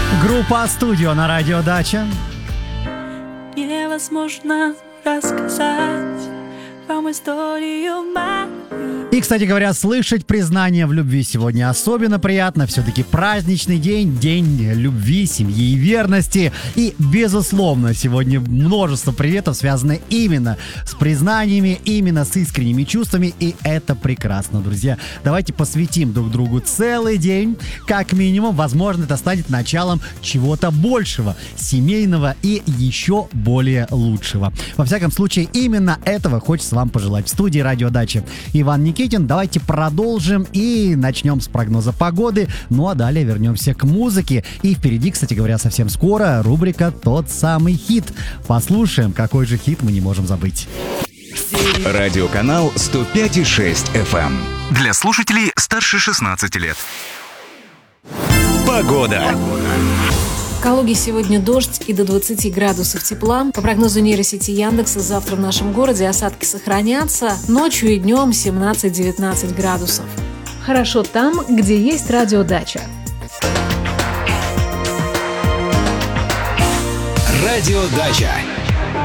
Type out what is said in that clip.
Группа «Студио» на радио «Дача». Невозможно рассказать вам историю мою. И, кстати говоря, слышать признание в любви сегодня особенно приятно. Все-таки праздничный день, день любви, семьи и верности. И, безусловно, сегодня множество приветов связаны именно с признаниями, именно с искренними чувствами. И это прекрасно, друзья. Давайте посвятим друг другу целый день. Как минимум, возможно, это станет началом чего-то большего, семейного и еще более лучшего. Во всяком случае, именно этого хочется вам пожелать. В студии «Радио Дача» Иван Никитин. Давайте продолжим и начнем с прогноза погоды. Ну а далее вернемся к музыке. И впереди, кстати говоря, совсем скоро рубрика «Тот самый хит». Послушаем, какой же хит мы не можем забыть. Радиоканал 105,6 FM. Для слушателей старше 16 лет. Погода. В Калуге сегодня дождь и до 20 градусов тепла. По прогнозу нейросети Яндекса, завтра в нашем городе осадки сохранятся. Ночью и днем 17-19 градусов. Хорошо там, где есть радиодача. Радиодача.